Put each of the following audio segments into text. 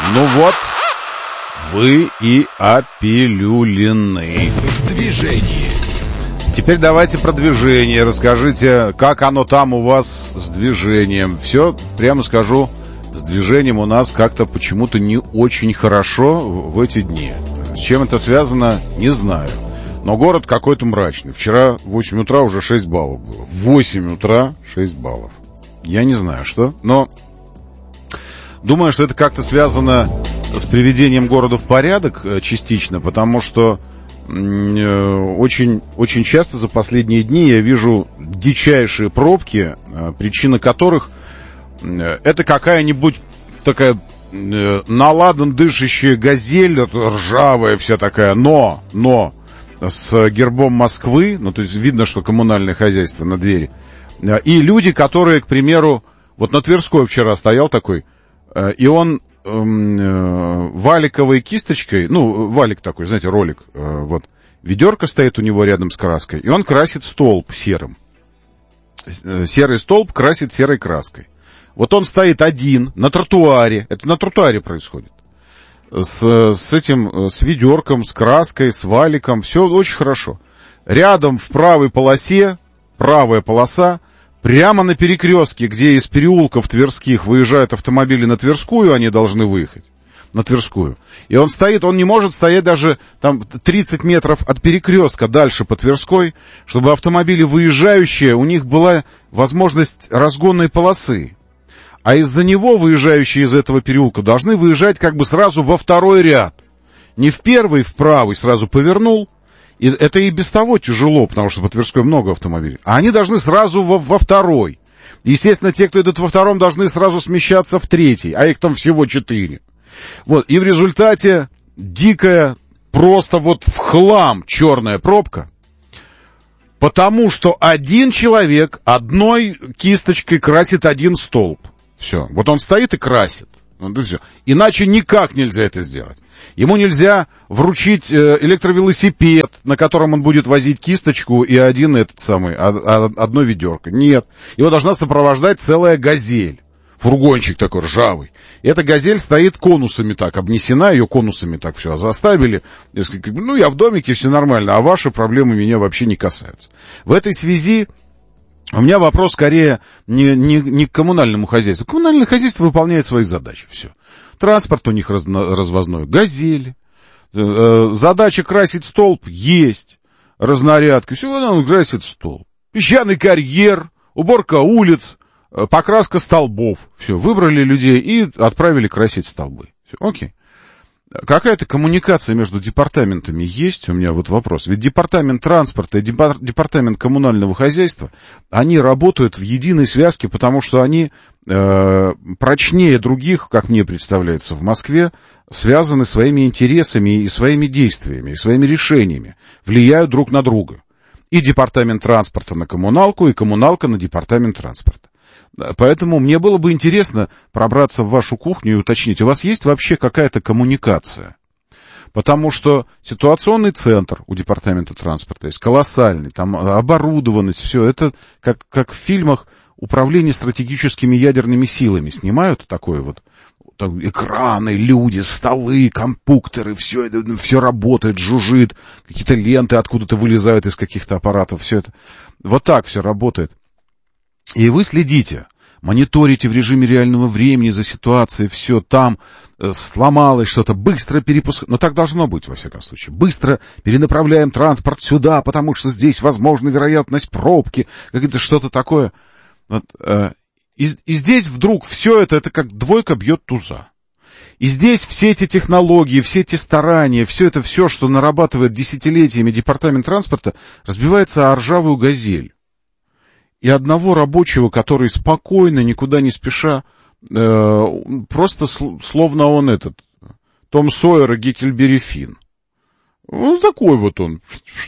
Ну вот, вы и опилюлены. В движении. Теперь давайте про движение. Расскажите, как оно там у вас с движением. Все, прямо скажу, с движением у нас как-то почему-то не очень хорошо в эти дни. С чем это связано, не знаю. Но город какой-то мрачный. Вчера в 8 утра уже 6 баллов было. В 8 утра 6 баллов. Я не знаю, что, но думаю, что это как-то связано с приведением города в порядок частично, потому что очень, очень часто за последние дни я вижу дичайшие пробки, причина которых это какая-нибудь такая наладан дышащая газель, ржавая вся такая, но с гербом Москвы, ну то есть видно, что коммунальное хозяйство на двери, и люди, которые, к примеру, вот на Тверской вчера стоял такой, и он валиковой кисточкой, ну, валик такой, знаете, ролик, вот, ведерко стоит у него рядом с краской, и он красит столб серым. Серый столб красит серой краской. Вот он стоит один на тротуаре, это на тротуаре происходит, с ведерком, с краской, с валиком, все очень хорошо. Рядом в правой полосе, правая полоса, прямо на перекрестке, где из переулков Тверских выезжают автомобили на Тверскую, они должны выехать на Тверскую. И он стоит, он не может стоять даже там 30 метров от перекрестка дальше по Тверской, чтобы автомобили выезжающие, у них была возможность разгонной полосы. А из-за него выезжающие из этого переулка должны выезжать как бы сразу во второй ряд. Не в первый, в правый сразу повернул. И это и без того тяжело, потому что по Тверской много автомобилей. А они должны сразу во второй. Естественно, те, кто идут во втором, должны сразу смещаться в третий, а их там всего 4. Вот, и в результате дикая, просто вот в хлам черная пробка. Потому что один человек одной кисточкой красит один столб. Все, вот он стоит и красит. Вот, все. Иначе никак нельзя это сделать. Ему нельзя вручить электровелосипед, на котором он будет возить кисточку и одно ведерко. Нет. Его должна сопровождать целая газель. Фургончик такой ржавый. И эта газель стоит конусами так, обнесена ее конусами так все. Заставили. Ну, я в домике, все нормально, а ваши проблемы меня вообще не касаются. В этой связи у меня вопрос скорее не к коммунальному хозяйству. Коммунальное хозяйство выполняет свои задачи. Все. Транспорт у них развозной. Газели. Задача красить столб есть. Разнарядка. Все, он красит столб. Песчаный карьер. Уборка улиц. Покраска столбов. Все. Выбрали людей и отправили красить столбы. Все. Окей. Какая-то коммуникация между департаментами есть? У меня вот вопрос. Ведь департамент транспорта и департамент коммунального хозяйства, они работают в единой связке, потому что они прочнее других, как мне представляется, в Москве, связаны своими интересами и своими действиями, и своими решениями, влияют друг на друга. И департамент транспорта на коммуналку, и коммуналка на департамент транспорта. Поэтому мне было бы интересно пробраться в вашу кухню и уточнить, у вас есть вообще какая-то коммуникация? Потому что ситуационный центр у департамента транспорта есть колоссальный, там оборудованность, все это как в фильмах управление стратегическими ядерными силами снимают такое вот. Там экраны, люди, столы, компьютеры, все это, все работает, жужжит, какие-то ленты откуда-то вылезают из каких-то аппаратов, все это. Вот так все работает. И вы следите, мониторите в режиме реального времени за ситуацией, все там сломалось что-то, быстро перепускаем. Но так должно быть, во всяком случае. Быстро перенаправляем транспорт сюда, потому что здесь возможна вероятность пробки, какое-то что-то такое. Вот, и здесь вдруг все это как двойка бьет туза. И здесь все эти технологии, все эти старания, все, что нарабатывает десятилетиями департамент транспорта, разбивается о ржавую газель. И одного рабочего, который спокойно, никуда не спеша, просто словно он Том Сойер и Гекльберри Финн. Ну, такой вот он.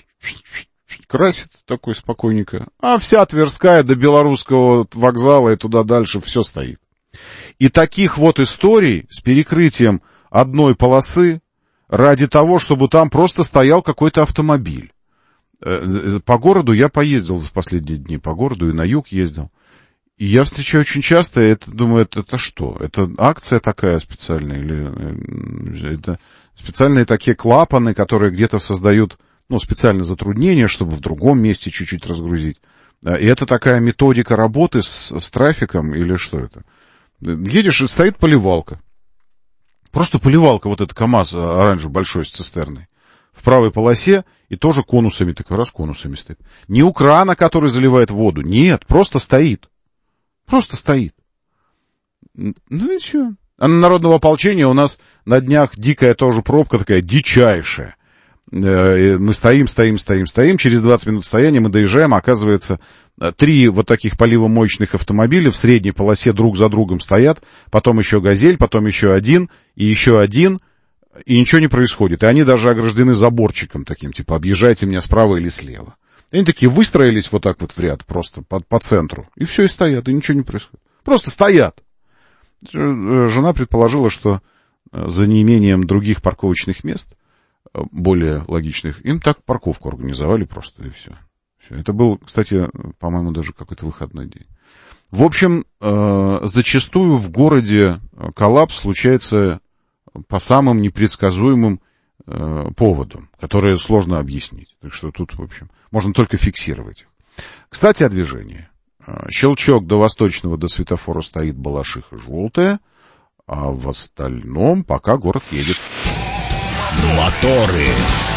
Красит такой спокойненько. А вся Тверская до Белорусского вокзала и туда дальше все стоит. И таких вот историй с перекрытием одной полосы ради того, чтобы там просто стоял какой-то автомобиль. По городу я поездил в последние дни, по городу и на юг ездил. И я встречаю очень часто, думаю, это что? Это акция такая специальная? Или это специальные такие клапаны, которые где-то создают, специальные затруднения, чтобы в другом месте чуть-чуть разгрузить? И это такая методика работы с трафиком или что это? Едешь, и стоит поливалка. Просто поливалка, вот этот КамАЗ оранжевый большой с цистерной. В правой полосе и тоже конусами, так раз конусами стоит. Не у крана, который заливает воду. Нет, просто стоит. Просто стоит. Ну и что? А на Народного ополчения у нас на днях дикая тоже пробка, такая дичайшая. Мы стоим. Через 20 минут стояния мы доезжаем, оказывается, 3 вот таких поливомоечных автомобиля в средней полосе друг за другом стоят. Потом еще «Газель», потом еще один, и ничего не происходит. И они даже ограждены заборчиком таким, типа «объезжайте меня справа или слева». И они такие выстроились вот так вот в ряд, просто по центру. И все, и стоят, и ничего не происходит. Просто стоят. Жена предположила, что за неимением других парковочных мест, более логичных, им так парковку организовали просто, и все. Это был, кстати, по-моему, даже какой-то выходной день. В общем, зачастую в городе коллапс случается по самым непредсказуемым поводам, которые сложно объяснить. Так что тут, в общем, можно только фиксировать их. Кстати, о движении. Щелчок до Восточного, до светофора стоит Балашиха желтая, а в остальном пока город едет. Моторы.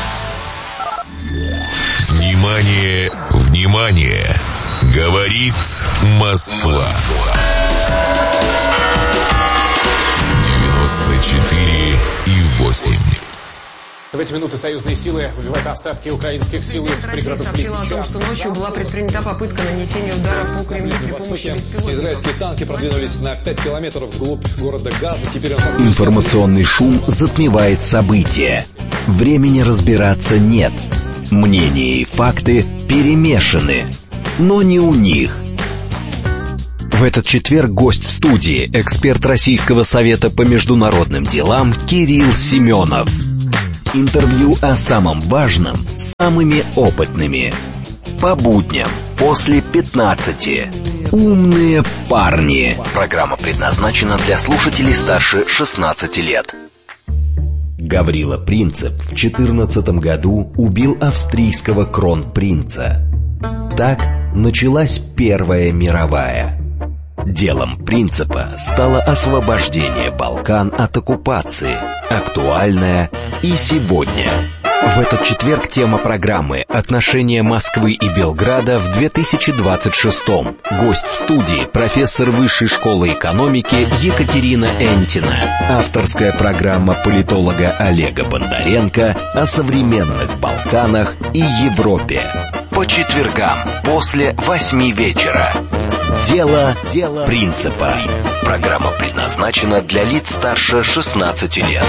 Внимание, внимание! Говорит Москва. 94,8. В эти минуты союзные силы выбивают остатки украинских сил из пригородов сообщила о том, что ночью была предпринята попытка нанесения удара по Кремлю при помощи беспилотников. Израильские танки продвинулись на 5 километров вглубь города Газа. Теперь Информационный шум затмевает события. Времени разбираться нет. Мнения и факты перемешаны. Но не у них. В этот четверг гость в студии, эксперт Российского совета по международным делам Кирилл Семенов. Интервью о самом важном с самыми опытными. По будням после 15. Умные парни. Программа предназначена для слушателей старше 16 лет. Гаврила Принцип в 14 году убил австрийского кронпринца. Так началась Первая мировая. Делом Принципа стало освобождение Балкан от оккупации, актуальное и сегодня. В этот четверг тема программы «Отношения Москвы и Белграда в 2026-м». Гость в студии – профессор Высшей школы экономики Екатерина Энтина. Авторская программа политолога Олега Бондаренко о современных Балканах и Европе. По четвергам после 8 вечера. Дело Принципа. Программа предназначена для лиц старше 16 лет.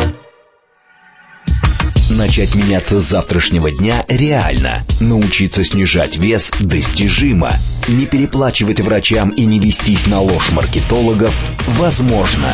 Начать меняться с завтрашнего дня реально. Научиться снижать вес достижимо. Не переплачивать врачам и не вестись на ложь маркетологов возможно.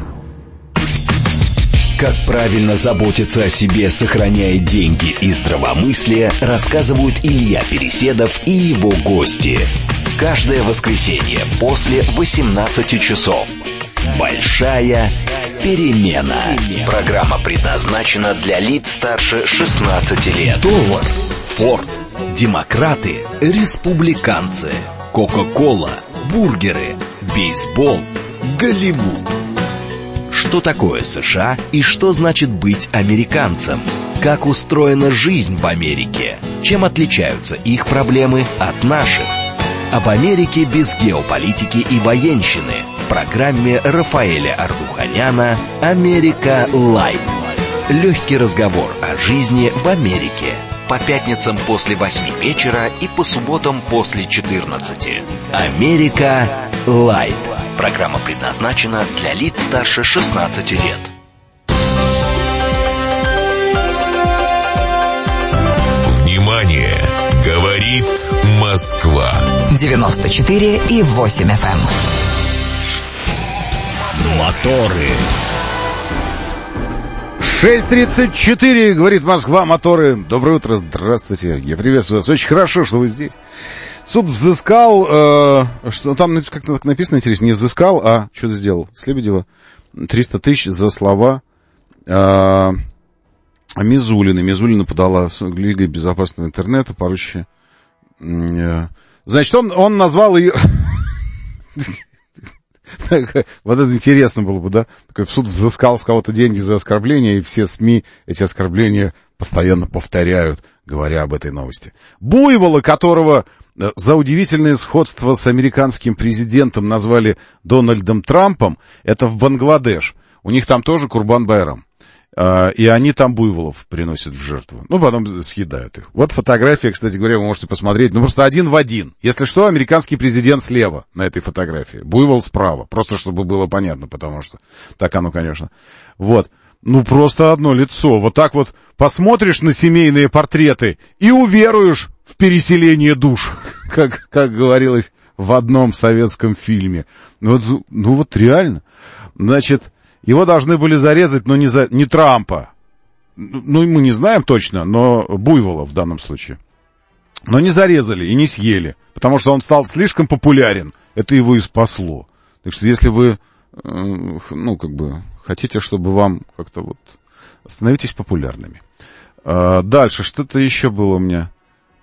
Как правильно заботиться о себе, сохраняя деньги и здравомыслие, рассказывают Илья Переседов и его гости. Каждое воскресенье после 18 часов. Большая перемена. Программа предназначена для лиц старше 16 лет. Доллар, Форд, демократы, республиканцы, Кока-кола, бургеры, бейсбол, Голливуд. Что такое США и что значит быть американцем? Как устроена жизнь в Америке? Чем отличаются их проблемы от наших? Об Америке без геополитики и военщины в программе Рафаэля Ардуханяна «Америка Лайт». Легкий разговор о жизни в Америке. По пятницам после 8 вечера и по субботам после 14. «Америка Лайт». Программа предназначена для лиц старше 16 лет. Внимание! Говорит Москва. 94,8 FM. Моторы. 6:34, говорит Москва, моторы. Доброе утро, здравствуйте. Я приветствую вас. Очень хорошо, что вы здесь. Суд взыскал, что там как-то написано интересно, не взыскал, а что-то сделал с Лебедева 300 тысяч за слова Мизулиной. Мизулина подала в Лигу безопасного интернета поручение. Значит, он назвал ее... Вот это интересно было бы, да? Такой в суд взыскал с кого-то деньги за оскорбление, и все СМИ эти оскорбления постоянно повторяют, говоря об этой новости. Буйвола, которого за удивительное сходство с американским президентом назвали Дональдом Трампом, это в Бангладеш. У них там тоже Курбан-Байрам. И они там буйволов приносят в жертву. Ну, потом съедают их. Вот фотография, кстати говоря, вы можете посмотреть. Ну, просто один в один. Если что, американский президент слева на этой фотографии. Буйвол справа. Просто чтобы было понятно, потому что так оно, конечно. Вот. Ну, просто одно лицо. Вот так вот посмотришь на семейные портреты и уверуешь в переселение душ, как говорилось в одном советском фильме. Ну, вот реально. Значит... Его должны были зарезать, но не Трампа. Ну, мы не знаем точно, но буйвола в данном случае. Но не зарезали и не съели, потому что он стал слишком популярен. Это его и спасло. Так что если вы, хотите, чтобы вам как-то вот... Становитесь популярными. Дальше, что-то еще было у меня.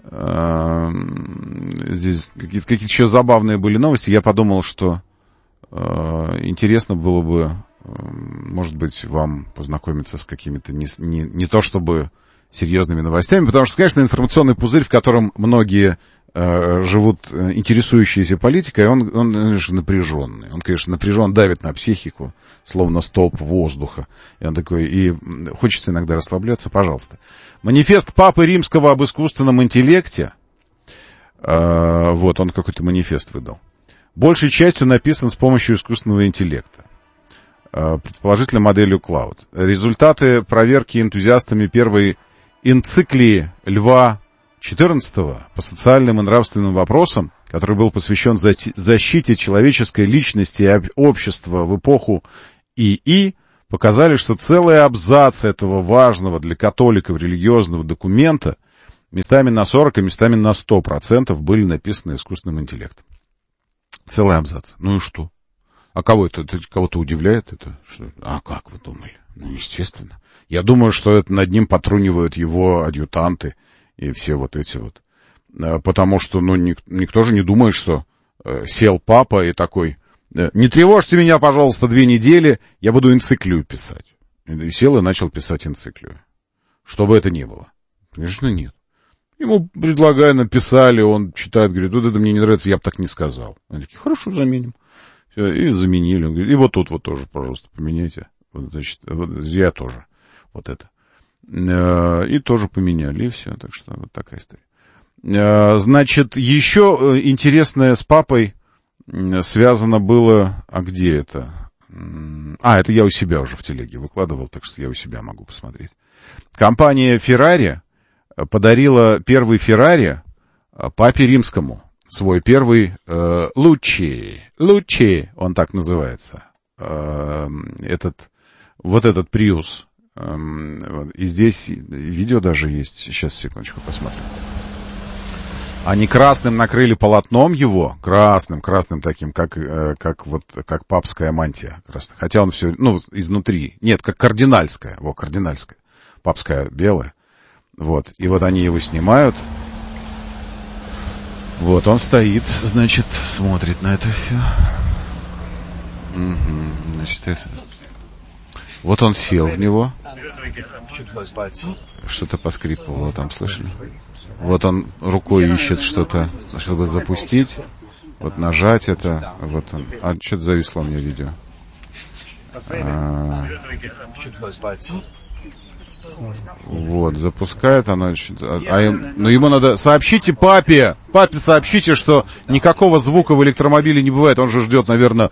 Здесь какие-то еще забавные были новости. Я подумал, что интересно было бы... Может быть, вам познакомиться с какими-то не то чтобы серьезными новостями, потому что, конечно, информационный пузырь, в котором многие живут, интересующиеся политикой, он конечно, напряженный. Он, конечно, напряжен, давит на психику, словно столб воздуха. И он такой, и хочется иногда расслабляться, пожалуйста. Манифест Папы Римского об искусственном интеллекте. Вот, он какой-то манифест выдал. Большей частью написан с помощью искусственного интеллекта. Предположительно, моделью Cloud. Результаты проверки энтузиастами первой энциклии Льва XIV по социальным и нравственным вопросам, который был посвящен защите человеческой личности и общества в эпоху ИИ, показали, что целые абзацы этого важного для католиков религиозного документа местами на 40 и местами на 100% были написаны искусственным интеллектом. Целый абзац. Ну и что? А кого это кого-то удивляет? Это что? А как вы думали? Ну, естественно. Я думаю, что это над ним потрунивают его адъютанты и все вот эти вот. Потому что, никто же не думает, что сел папа и такой, не тревожьте меня, пожалуйста, 2 недели, я буду энциклию писать. И сел и начал писать энциклию. Что бы это ни было. Конечно, нет. Ему предлагали, написали, он читает, говорит, вот это мне не нравится, я бы так не сказал. Они такие, хорошо, заменим. И заменили. Он говорит, и вот тут вот тоже, пожалуйста, поменяйте. Вот, значит, вот я тоже. Вот это. И тоже поменяли, и все. Так что вот такая история. Значит, еще интересное с папой связано было... А где это? Это я у себя уже в телеге выкладывал, так что я у себя могу посмотреть. Компания Ferrari подарила первый Ferrari папе римскому. Свой первый Луччи, он так называется, этот Prius. И здесь видео даже есть, сейчас, секундочку, посмотрим. Они красным накрыли полотном его, красным таким, как папская мантия. Красная. Хотя он все, изнутри, нет, как кардинальская, кардинальская, папская белая. Вот, и вот они его снимают. Вот он стоит, значит, смотрит на это все. Значит, вот он сел в него. Что-то поскрипывало там, слышали? Вот он рукой ищет что-то, чтобы запустить. Вот нажать это. Вот он. Что-то зависло у меня видео. Вот, запускает она. Но ему надо... Сообщите папе! Папе сообщите, что никакого звука в электромобиле не бывает. Он же ждет, наверное,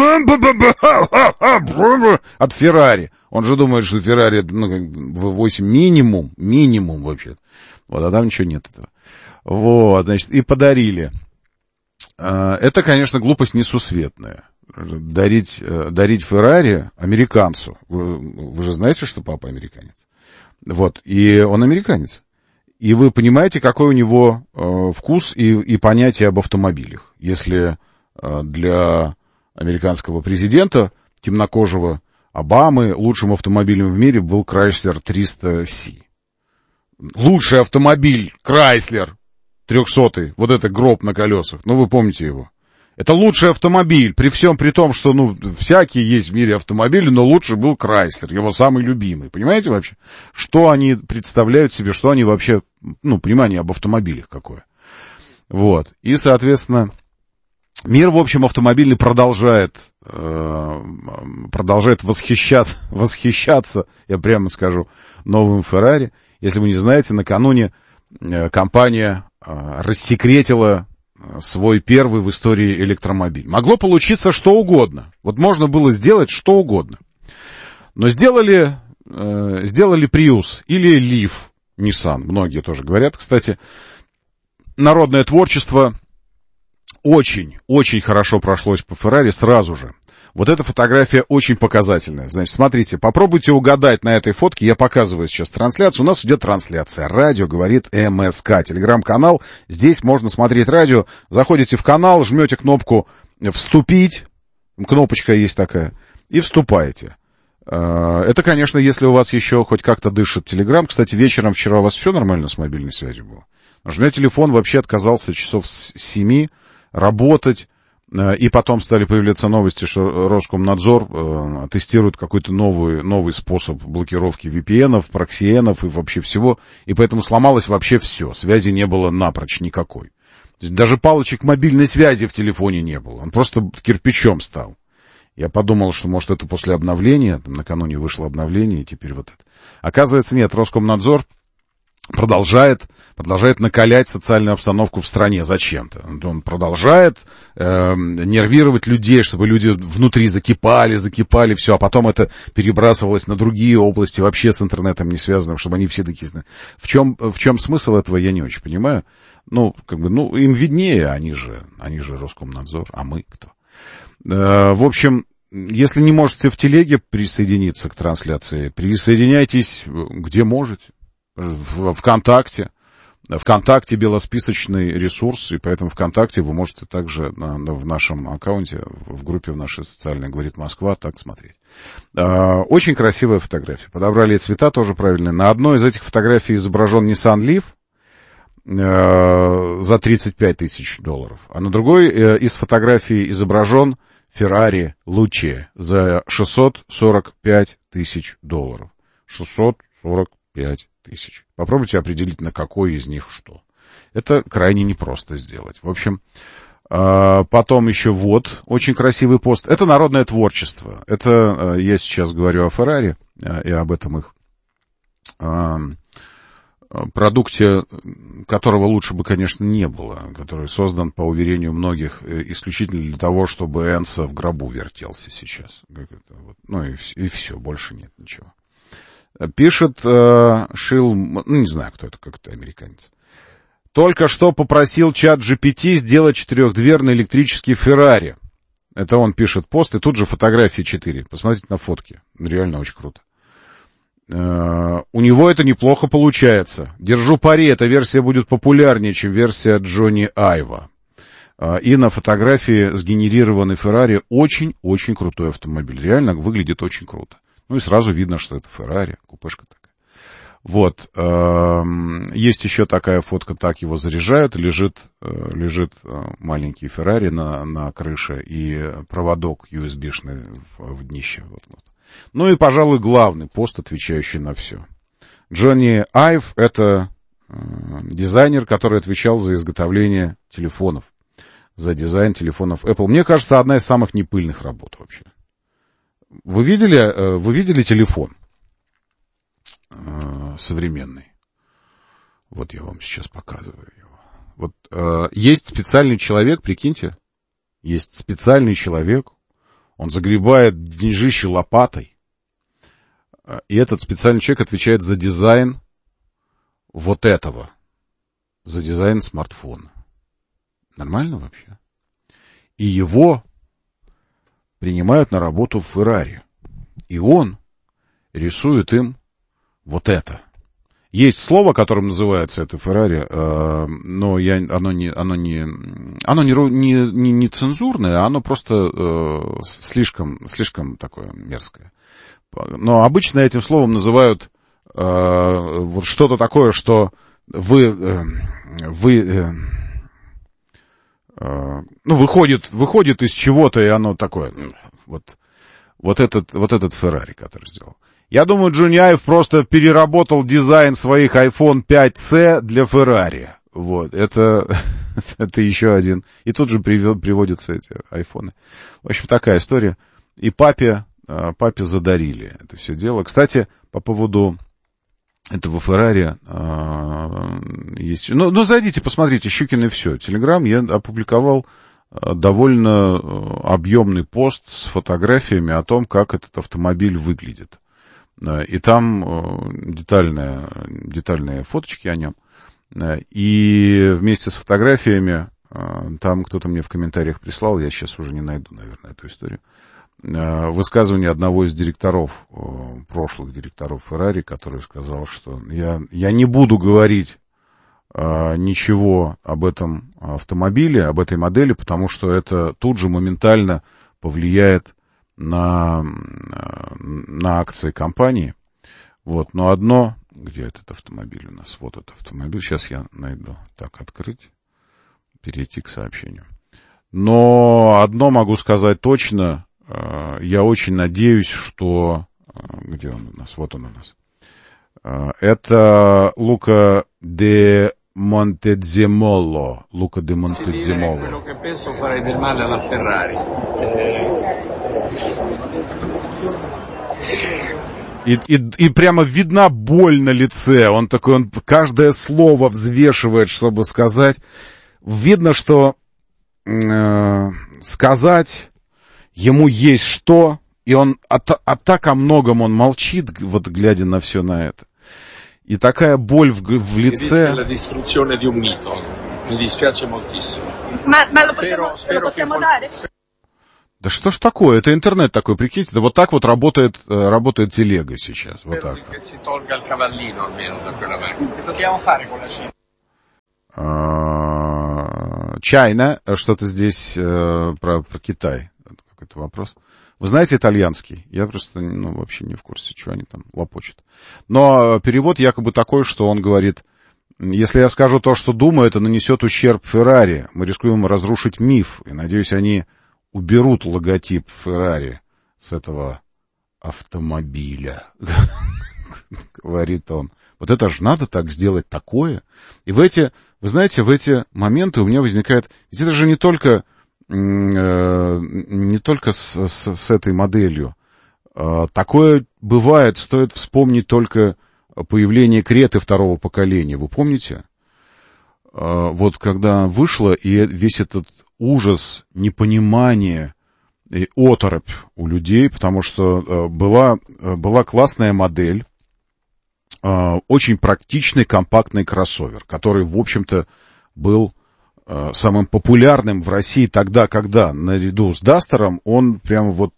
от Феррари. Он же думает, что Феррари V8 минимум вообще. Вот, а там ничего нет этого. Вот, значит, и подарили. Это, конечно, глупость несусветная. Дарить Феррари американцу. Вы же знаете, что папа американец? Вот, и он американец. И вы понимаете, какой у него вкус и понятие об автомобилях. Если для американского президента, темнокожего Обамы, лучшим автомобилем в мире был Chrysler 300C. Лучший автомобиль Chrysler 300-й, вот это гроб на колесах, ну вы помните его. Это лучший автомобиль, при всем при том, что, всякие есть в мире автомобили, но лучше был Chrysler, его самый любимый. Понимаете вообще, что они представляют себе, что они вообще, понимание об автомобилях какое. Вот. И, соответственно, мир, в общем, автомобильный продолжает восхищаться, я прямо скажу, новым Ferrari. Если вы не знаете, накануне компания рассекретила свой первый в истории электромобиль. Могло получиться что угодно. Вот можно было сделать что угодно. Но сделали Prius или Leaf, Nissan. Многие тоже говорят. Кстати, народное творчество очень, очень хорошо прошлось по Ferrari сразу же. Вот эта фотография очень показательная. Значит, смотрите, попробуйте угадать на этой фотке. Я показываю сейчас трансляцию. У нас идет трансляция. Радио говорит МСК. Телеграм-канал. Здесь можно смотреть радио. Заходите в канал, жмете кнопку «Вступить». Кнопочка есть такая. И вступаете. Это, конечно, если у вас еще хоть как-то дышит Телеграм. Кстати, вечером вчера у вас все нормально с мобильной связью было? Потому что у меня телефон вообще отказался часов с 7 работать. И потом стали появляться новости, что Роскомнадзор тестирует какой-то новый способ блокировки VPN-ов, проксиенов и вообще всего. И поэтому сломалось вообще все. Связи не было напрочь никакой. То есть даже палочек мобильной связи в телефоне не было. Он просто кирпичом стал. Я подумал, что, может, это после обновления. Накануне вышло обновление, и теперь вот это. Оказывается, нет. Роскомнадзор продолжает накалять социальную обстановку в стране зачем-то. Он продолжает нервировать людей, чтобы люди внутри закипали, все, а потом это перебрасывалось на другие области, вообще с интернетом не связанным, чтобы они все такие... В чем смысл этого, я не очень понимаю. Им виднее, они же Роскомнадзор, а мы кто? В общем, если не можете в телеге присоединиться к трансляции, присоединяйтесь где можете. ВКонтакте. ВКонтакте белосписочный ресурс, и поэтому ВКонтакте вы можете также в нашем аккаунте, в группе в нашей социальной «Говорит Москва» так смотреть. Очень красивая фотография. Подобрали цвета тоже правильные. На одной из этих фотографий изображен Nissan Leaf за $35 тысяч, а на другой из фотографий изображен Ferrari Luce за $645 тысяч. 645 тысяч. Попробуйте определить, на какой из них что. Это крайне непросто сделать. В общем, потом еще очень красивый пост. Это народное творчество. Это я сейчас говорю о Ferrari и об этом их продукте, которого лучше бы, конечно, не было, который создан, по уверению многих, исключительно для того, чтобы Энцо в гробу вертелся сейчас. И все, больше нет ничего. Пишет Шил, не знаю, кто это, какой-то американец. Только что попросил чат GPT сделать 4-дверный электрический Феррари. Это он пишет пост, и тут же фотографии 4. Посмотрите на фотки. Реально очень круто. У него это неплохо получается. Держу пари, эта версия будет популярнее, чем версия Джонни Айва. И на фотографии сгенерированный Феррари очень-очень крутой автомобиль. Реально выглядит очень круто. И сразу видно, что это Феррари, купешка такая. Есть еще такая фотка, так его заряжают, лежит маленький Феррари на крыше и проводок USB-шный в днище. И, пожалуй, главный пост, отвечающий на все. Джонни Айв — это дизайнер, который отвечал за изготовление телефонов, за дизайн телефонов Apple. Мне кажется, одна из самых непыльных работ вообще. Вы видели телефон современный? Вот я вам сейчас показываю его. Есть специальный человек, прикиньте, он загребает деньжище лопатой, и этот специальный человек отвечает за дизайн за дизайн смартфона. Нормально вообще? И его принимают на работу в Ferrari. И он рисует им это. Есть слово, которым называется это Феррари, но оно не цензурное, оно просто слишком такое мерзкое. Но обычно этим словом называют вот что-то такое, что выходит из чего-то, и оно такое, вот этот Феррари, который сделал. Я думаю, Джонни Айв просто переработал дизайн своих iPhone 5C для Феррари. Вот, это еще один. И тут же приводятся эти айфоны. В общем, такая история. И папе задарили это все дело. Кстати, по поводу этого Феррари есть... Ну, зайдите, посмотрите, Щукин и все. Телеграм, я опубликовал довольно объемный пост с фотографиями о том, как этот автомобиль выглядит. И там детальные фоточки о нем. И вместе с фотографиями, там кто-то мне в комментариях прислал, я сейчас уже не найду, наверное, эту историю, высказывание одного из директоров, прошлых директоров Феррари, который сказал, что я не буду говорить ничего об этом автомобиле, об этой модели, потому что это тут же моментально повлияет на акции компании. Вот, но одно... Где этот автомобиль у нас? Вот этот автомобиль. Сейчас я найду. Так, открыть. Перейти к сообщению. Но одно могу сказать точно. Я очень надеюсь, что... Где он у нас? Вот он у нас. Это Лука де Монтеземоло. Лука де Монтеземоло. И прямо видна боль на лице. Он каждое слово взвешивает, чтобы сказать. Видно, что сказать ему есть что, и он так о многом он молчит, вот глядя на все на это. И такая боль в лице. Да что ж такое? Это интернет такой, прикиньте. Да вот так вот работает телега сейчас. Вот так. Чайна, что-то здесь про Китай. Какой-то вопрос. Вы знаете итальянский? Я просто вообще не в курсе, что они там лопочут. Но перевод якобы такой, что он говорит: если я скажу то, что думаю, это нанесет ущерб Феррари. Мы рискуем разрушить миф. И, надеюсь, они уберут логотип Феррари с этого автомобиля, говорит он. Вот это же надо так сделать такое. И вы знаете, в эти моменты у меня возникает... Ведь это же не только с этой моделью. Такое бывает, стоит вспомнить только появление Креты второго поколения. Вы помните? Вот когда вышло, и весь этот ужас, непонимание и оторопь у людей, потому что была классная модель, очень практичный компактный кроссовер, который, в общем-то, был самым популярным в России тогда, когда наряду с Дастером он прямо вот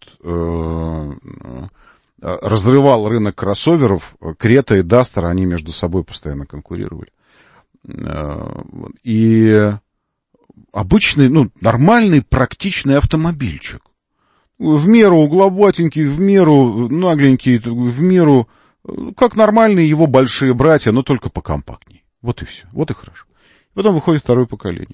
разрывал рынок кроссоверов. Крета и Дастер, они между собой постоянно конкурировали. И обычный, нормальный, практичный автомобильчик. В меру угловатенький, в меру нагленький, в меру, как нормальные его большие братья, но только покомпактней. Вот и все. Вот и хорошо. Потом выходит второе поколение.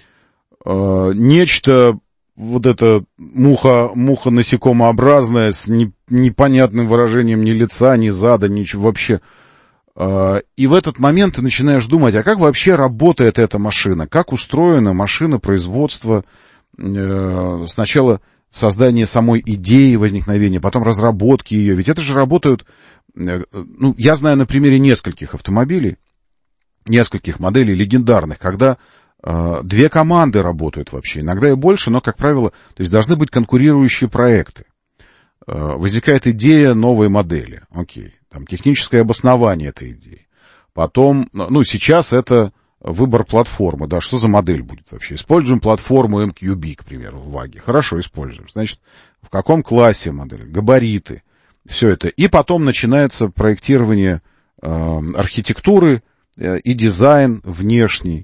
Нечто, вот это муха насекомообразная с непонятным выражением ни лица, ни зада, ничего вообще. И в этот момент ты начинаешь думать, а как вообще работает эта машина? Как устроена машина производства? Сначала создание самой идеи возникновения, потом разработки ее. Ведь это же работают... я знаю на примере нескольких автомобилей, нескольких моделей легендарных, когда две команды работают вообще. Иногда и больше, но, как правило, то есть должны быть конкурирующие проекты. Возникает идея новой модели. Окей. Там техническое обоснование этой идеи. Потом, сейчас это выбор платформы, да, что за модель будет вообще. Используем платформу MQB, к примеру, в ВАГе. Хорошо, используем. Значит, в каком классе модель, габариты, все это. И потом начинается проектирование архитектуры и дизайн внешний.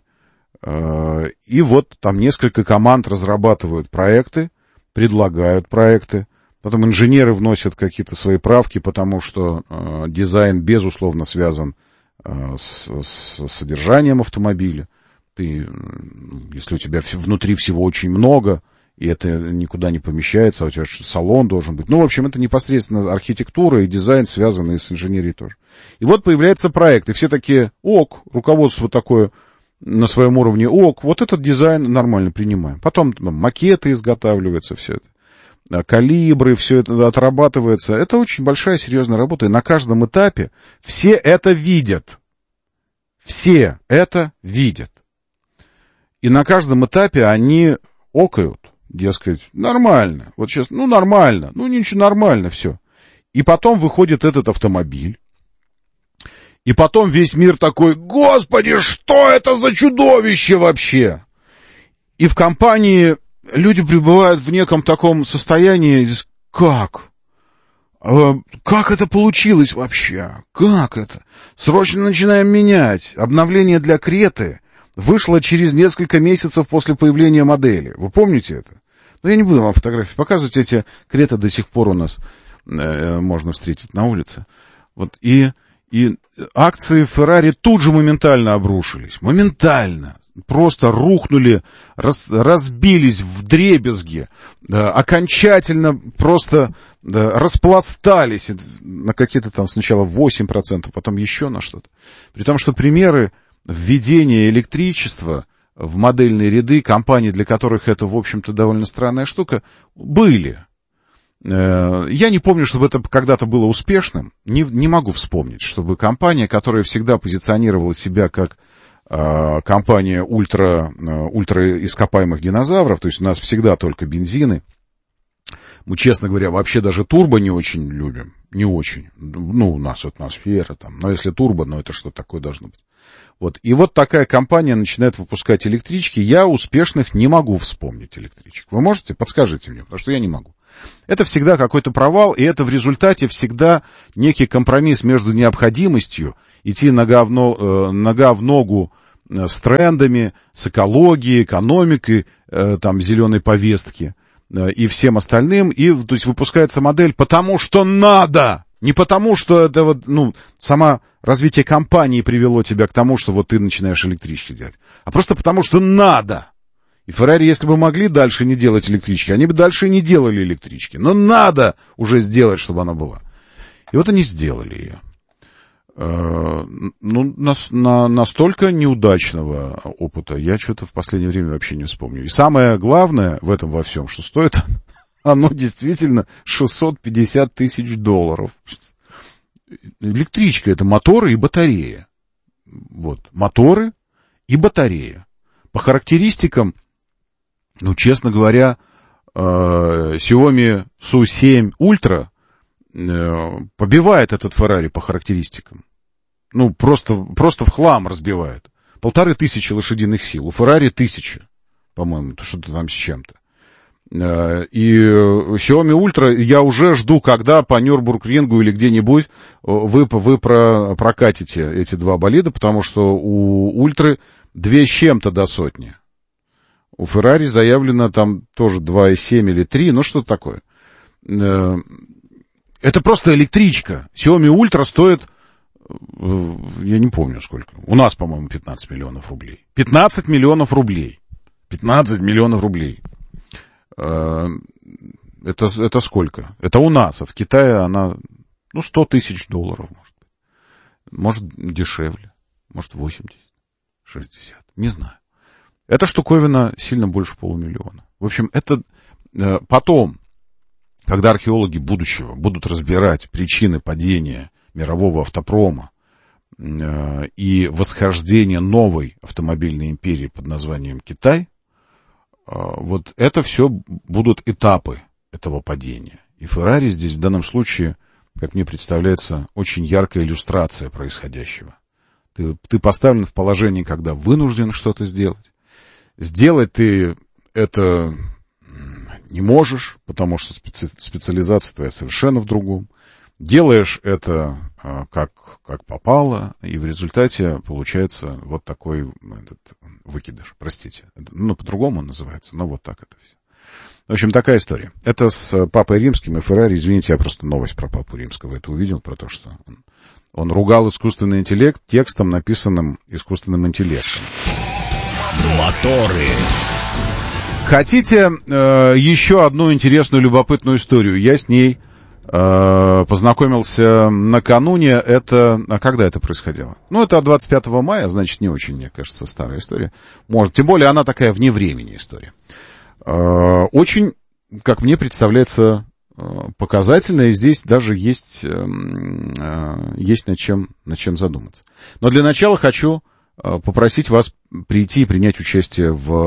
И вот там несколько команд разрабатывают проекты, предлагают проекты. Потом инженеры вносят какие-то свои правки, потому что дизайн, безусловно, связан с содержанием автомобиля. Если у тебя внутри всего очень много, и это никуда не помещается, а у тебя салон должен быть. В общем, это непосредственно архитектура и дизайн, связанные с инженерией тоже. И вот появляется проект, и все такие, руководство такое на своем уровне, вот этот дизайн нормально принимаем. Потом макеты изготавливаются, все это. Калибры, все это отрабатывается. Это очень большая, серьезная работа. И на каждом этапе все это видят. Все это видят. И на каждом этапе они окают, дескать, нормально. Вот сейчас, нормально. Ничего, нормально все. И потом выходит этот автомобиль. И потом весь мир такой, господи, что это за чудовище вообще? И в компании... Люди пребывают в неком таком состоянии, как? Как это получилось вообще? Как это? Срочно начинаем менять. Обновление для Креты вышло через несколько месяцев после появления модели. Вы помните это? Я не буду вам фотографии показывать. Эти Креты до сих пор у нас можно встретить на улице. И акции Ferrari тут же моментально обрушились. Моментально. Просто рухнули, разбились вдребезги, окончательно просто распластались на какие-то там сначала 8%, потом еще на что-то. При том, что примеры введения электричества в модельные ряды компаний, для которых это, в общем-то, довольно странная штука, были. Я не помню, чтобы это когда-то было успешным. Не могу вспомнить, чтобы компания, которая всегда позиционировала себя как компания ультра ископаемых динозавров, то есть у нас всегда только бензины. Мы, честно говоря, вообще даже турбо не очень любим. Не очень. У нас атмосфера там. Но если турбо, это что-то такое должно быть. И вот такая компания начинает выпускать электрички. Я успешных не могу вспомнить электричек. Вы можете? Подскажите мне, потому что я не могу. Это всегда какой-то провал, и это в результате всегда некий компромисс между необходимостью идти нога в ногу с трендами, с экологией, экономикой, там, зеленой повестки и всем остальным. И, то есть, выпускается модель потому, что надо. Не потому, что это само развитие компании привело тебя к тому, что ты начинаешь электрички делать, а просто потому, что надо. И Ferrari, если бы могли дальше не делать электрички, они бы дальше не делали электрички. Но надо уже сделать, чтобы она была. И вот они сделали ее. Настолько неудачного опыта я что-то в последнее время вообще не вспомню. И самое главное в этом во всем, что стоит оно действительно $650 тысяч. Электричка — это моторы и батарея. Моторы и батарея. По характеристикам, честно говоря, Xiaomi SU7 Ultra побивает этот Ferrari по характеристикам. Просто в хлам разбивает. 1500 лошадиных сил. У Ferrari 1000, по-моему, что-то там с чем-то. И Xiaomi Ultra я уже жду, когда по Нюрбургрингу или где-нибудь вы прокатите эти два болида, потому что у Ультры 2 с чем-то до 100. У Ferrari заявлено там тоже 2,7 или 3, что-то такое. Это просто электричка. Xiaomi Ultra стоит, я не помню сколько. У нас, по-моему, 15 миллионов рублей. 15 миллионов рублей. 15 миллионов рублей. Это сколько? Это у нас, а в Китае она, $100 тысяч, может быть. Может, дешевле. Может, 80, 60. Не знаю. Эта штуковина сильно больше $500 000. В общем, это потом, когда археологи будущего будут разбирать причины падения мирового автопрома и восхождения новой автомобильной империи под названием Китай, это все будут этапы этого падения. И Ferrari здесь в данном случае, как мне представляется, очень яркая иллюстрация происходящего. Ты поставлен в положение, когда вынужден что-то сделать. Сделать ты это не можешь, потому что специализация твоя совершенно в другом. Делаешь это как попало, и в результате получается вот такой выкидыш, простите. По-другому он называется, но вот так это все. В общем, такая история. Это с Папой Римским и Феррари. Извините, я просто новость про Папу Римского это увидел, про то, что он ругал искусственный интеллект текстом, написанным искусственным интеллектом. Моторы. Хотите еще одну интересную, любопытную историю? Я с ней познакомился накануне. А когда это происходило? Это 25 мая, значит, не очень, мне кажется, старая история. Может, тем более она такая вне времени история. Очень, как мне представляется, показательная, и здесь даже есть над чем задуматься. Но для начала хочу попросить вас прийти и принять участие в